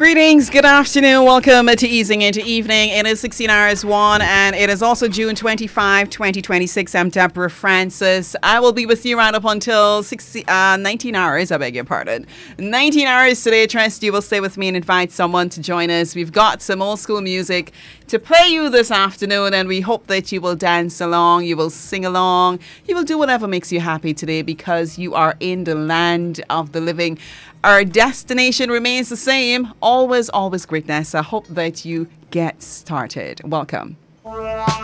Greetings, good afternoon, welcome to Easing into Evening. It is 16 hours 1 and it is also June 25, 2026. I'm Deborah Francis. I will be with you right up until 19 hours, I beg your pardon. 19 hours today. Trust you will stay with me and invite someone to join us. We've got some old school music to play you this afternoon and we hope that you will dance along, you will sing along, you will do whatever makes you happy today because you are in the land of the living. Our destination remains the same. Always, always greatness. I hope that you get started. Welcome.